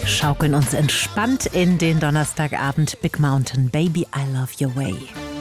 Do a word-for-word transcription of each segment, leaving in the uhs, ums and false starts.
Schaukeln uns entspannt in den Donnerstagabend. Big Mountain, Baby, I Love Your Way.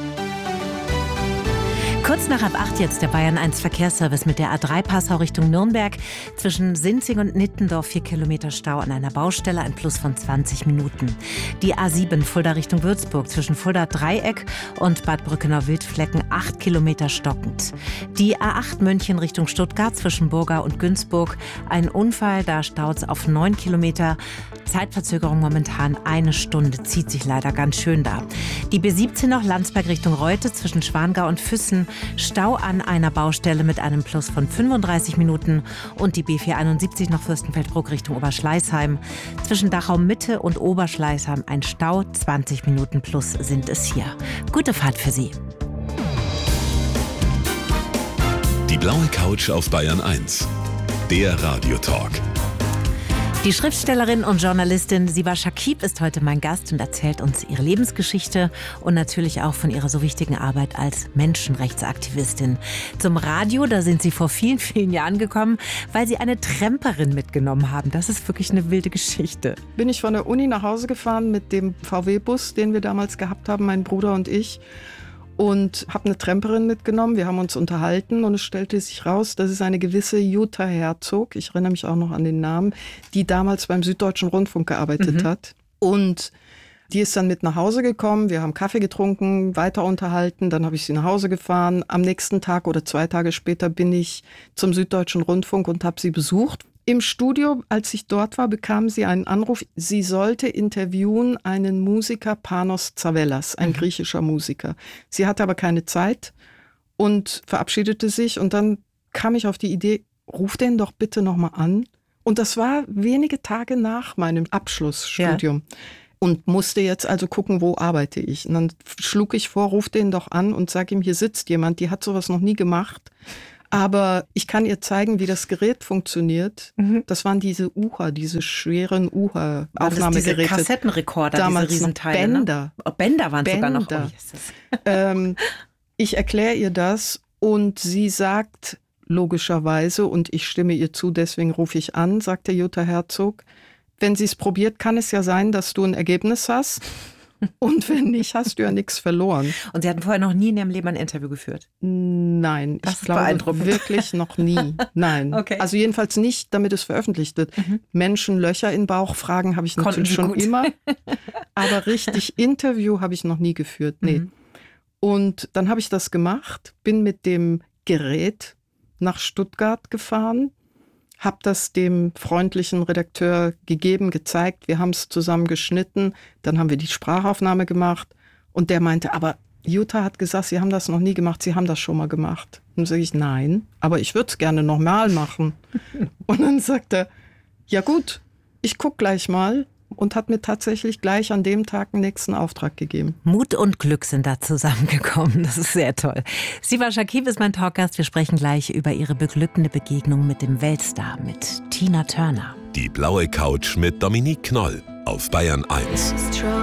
Kurz nach halb acht jetzt der Bayern eins Verkehrsservice mit der A drei Passau Richtung Nürnberg. Zwischen Sinzing und Nittendorf vier Kilometer Stau an einer Baustelle, ein Plus von zwanzig Minuten. Die A sieben Fulda Richtung Würzburg zwischen Fulda Dreieck und Bad Brückenau-Wildflecken acht Kilometer stockend. Die A acht München Richtung Stuttgart zwischen Burgau und Günzburg. Ein Unfall, da staut es auf neun Kilometer. Zeitverzögerung momentan eine Stunde, zieht sich leider ganz schön da. Die B siebzehn noch Landsberg Richtung Reute zwischen Schwangau und Füssen. Stau an einer Baustelle mit einem Plus von fünfunddreißig Minuten. Und die B vierhunderteinundsiebzig noch Fürstenfeldbruck Richtung Oberschleißheim. Zwischen Dachau Mitte und Oberschleißheim ein Stau, zwanzig Minuten plus sind es hier. Gute Fahrt für Sie. Die blaue Couch auf Bayern eins. Der Radiotalk. Die Schriftstellerin und Journalistin Siva Shakib ist heute mein Gast und erzählt uns ihre Lebensgeschichte und natürlich auch von ihrer so wichtigen Arbeit als Menschenrechtsaktivistin. Zum Radio, da sind sie vor vielen, vielen Jahren gekommen, weil sie eine Tramperin mitgenommen haben. Das ist wirklich eine wilde Geschichte. Bin ich von der Uni nach Hause gefahren mit dem V W-Bus, den wir damals gehabt haben, mein Bruder und ich. Und habe eine Tramperin mitgenommen, wir haben uns unterhalten und es stellte sich raus, das ist eine gewisse Jutta Herzog, ich erinnere mich auch noch an den Namen, die damals beim Süddeutschen Rundfunk gearbeitet mhm. hat. Und die ist dann mit nach Hause gekommen, wir haben Kaffee getrunken, weiter unterhalten, dann habe ich sie nach Hause gefahren. Am nächsten Tag oder zwei Tage später bin ich zum Süddeutschen Rundfunk und habe sie besucht. Im Studio, als ich dort war, bekam sie einen Anruf, sie sollte interviewen einen Musiker, Panos Tsavellas, ein mhm. griechischer Musiker. Sie hatte aber keine Zeit und verabschiedete sich und dann kam ich auf die Idee, ruf den doch bitte nochmal an. Und das war wenige Tage nach meinem Abschlussstudium. Ja. Und musste jetzt also gucken, wo arbeite ich. Und dann schlug ich vor, ruf den doch an und sag ihm, hier sitzt jemand, die hat sowas noch nie gemacht. Aber ich kann ihr zeigen, wie das Gerät funktioniert. Mhm. Das waren diese U H A, diese schweren U H A-Aufnahmegeräte. Diese Kassettenrekorder, damals diese Riesenteile. Bänder. Ne? Oh, Bänder waren Bänder. sogar noch. Oh, ähm, ich erkläre ihr das und sie sagt logischerweise, und ich stimme ihr zu, deswegen rufe ich an, sagte Jutta Herzog, wenn sie es probiert, kann es ja sein, dass du ein Ergebnis hast. Und wenn nicht, hast du ja nichts verloren. Und Sie hatten vorher noch nie in Ihrem Leben ein Interview geführt? Nein, das ich ist glaube beeindruckend. Wirklich noch nie. Nein. Okay. Also jedenfalls nicht, damit es veröffentlicht wird. Mhm. Menschen Löcher in Bauch fragen habe ich Konnten natürlich schon gut. immer. Aber richtig Interview habe ich noch nie geführt. Nee. Mhm. Und dann habe ich das gemacht, bin mit dem Gerät nach Stuttgart gefahren. Habe das dem freundlichen Redakteur gegeben, gezeigt. Wir haben es zusammen geschnitten. Dann haben wir die Sprachaufnahme gemacht. Und der meinte, aber Jutta hat gesagt, Sie haben das noch nie gemacht. Sie haben das schon mal gemacht. Und dann sage ich, nein, aber ich würde es gerne nochmal machen. Und dann sagt er, ja gut, ich gucke gleich mal. Und hat mir tatsächlich gleich an dem Tag einen nächsten Auftrag gegeben. Mut und Glück sind da zusammengekommen. Das ist sehr toll. Siva Shakib ist mein Talkgast. Wir sprechen gleich über ihre beglückende Begegnung mit dem Weltstar, mit Tina Turner. Die blaue Couch mit Dominique Knoll auf Bayern eins.